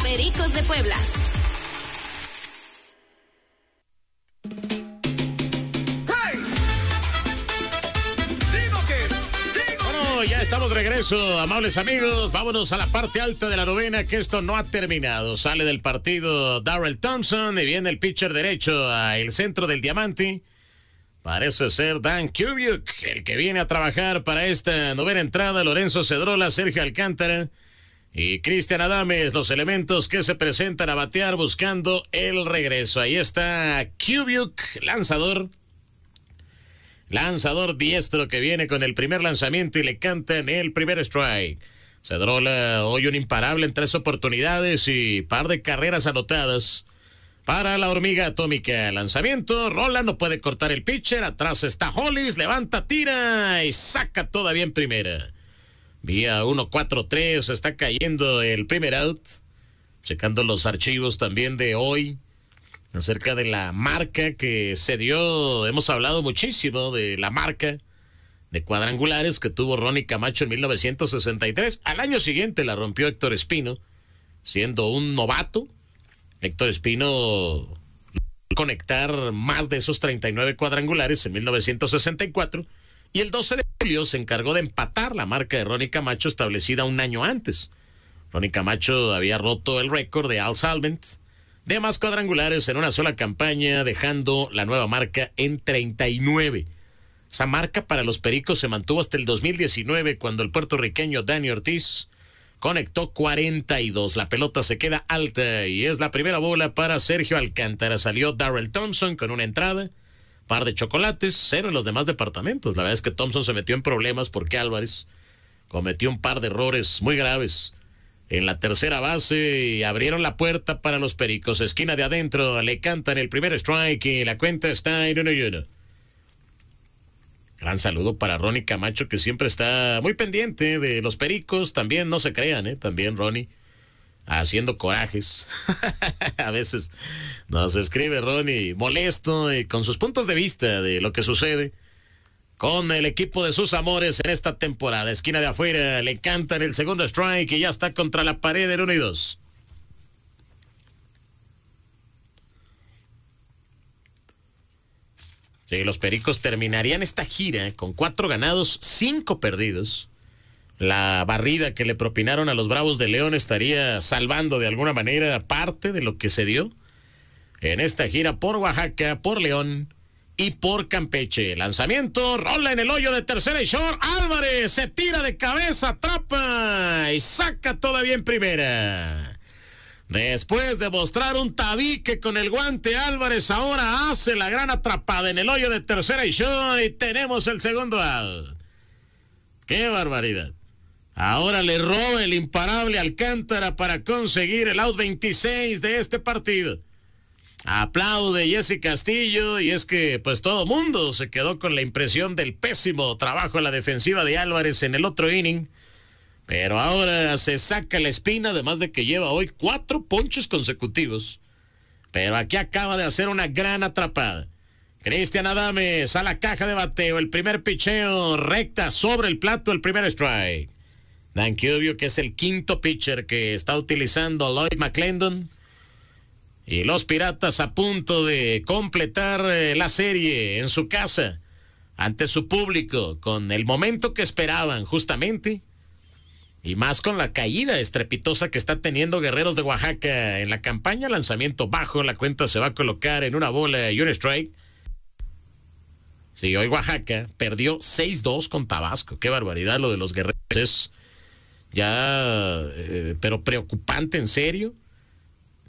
Pericos de Puebla. Ya estamos de regreso, amables amigos. Vámonos a la parte alta de la novena, que esto no ha terminado. Sale del partido Darrell Thompson y viene el pitcher derecho al centro del diamante. Parece ser Dan Kubiuk, el que viene a trabajar para esta novena entrada. Lorenzo Cedrola, Sergio Alcántara y Cristian Adames, los elementos que se presentan a batear buscando el regreso. Ahí está Kubiuk, lanzador diestro, que viene con el primer lanzamiento y le cantan el primer strike. Cedrola hoy un imparable en 3 oportunidades y par de carreras anotadas para la hormiga atómica. Lanzamiento, rola, no puede cortar el pitcher. Atrás está Hollis, levanta, tira y saca todavía en primera. Vía 1-4-3, está cayendo el primer out. Checando los archivos también de hoy acerca de la marca que se dio. Hemos hablado muchísimo de la marca de cuadrangulares que tuvo Ronnie Camacho en 1963. Al año siguiente la rompió Héctor Espino, siendo un novato. Héctor Espino conectar más de esos 39 cuadrangulares en 1964 y el 12 de julio se encargó de empatar la marca de Ronnie Camacho establecida un año antes. Ronnie Camacho había roto el récord de Al Salvent de más cuadrangulares en una sola campaña, dejando la nueva marca en 39. Esa marca para los Pericos se mantuvo hasta el 2019, cuando el puertorriqueño Danny Ortiz conectó 42. La pelota se queda alta y es la primera bola para Sergio Alcántara. Salió Darrell Thompson con una entrada, par de chocolates, 0 en los demás departamentos. La verdad es que Thompson se metió en problemas porque Álvarez cometió un par de errores muy graves en la tercera base y abrieron la puerta para los Pericos. Esquina de adentro, le cantan el primer strike y la cuenta está en 1-1. Gran saludo para Ronnie Camacho, que siempre está muy pendiente de los Pericos. También, no se crean, también Ronnie haciendo corajes. A veces nos escribe Ronnie molesto y con sus puntos de vista de lo que sucede con el equipo de sus amores en esta temporada. Esquina de afuera, le cantan el segundo strike y ya está contra la pared en 1-2. Sí, los Pericos terminarían esta gira con 4 ganados, 5 perdidos. La barrida que le propinaron a los Bravos de León estaría salvando de alguna manera parte de lo que se dio en esta gira por Oaxaca, por León y por Campeche. Lanzamiento, rola en el hoyo de tercera y short. Álvarez se tira de cabeza, atrapa y saca todavía en primera. Después de mostrar un tabique con el guante, Álvarez ahora hace la gran atrapada en el hoyo de tercera y short y tenemos el segundo out. ¡Qué barbaridad! Ahora le roba el imparable Alcántara para conseguir el out 26 de este partido. Aplaude Jesse Castillo, y es que pues todo mundo se quedó con la impresión del pésimo trabajo en la defensiva de Álvarez en el otro inning. Pero ahora se saca la espina, además de que lleva hoy 4 ponches consecutivos. Pero aquí acaba de hacer una gran atrapada. Cristian Adames a la caja de bateo, el primer picheo, recta sobre el plato, el primer strike. Dan Kubiuk, que es el quinto pitcher que está utilizando Lloyd McClendon. Y los Piratas a punto de completar la serie en su casa, ante su público, con el momento que esperaban justamente, y más con la caída estrepitosa que está teniendo Guerreros de Oaxaca en la campaña. Lanzamiento bajo, la cuenta se va a colocar en 1 bola y 1 strike. Sí, hoy Oaxaca perdió 6-2 con Tabasco. Qué barbaridad lo de los Guerreros. Es ya, pero preocupante, en serio.